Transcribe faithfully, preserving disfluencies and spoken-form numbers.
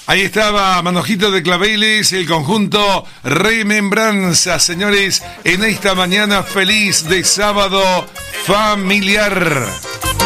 Ahí estaba Manojito de Claveles, el conjunto Remembranza, señores, en esta mañana feliz de sábado familiar.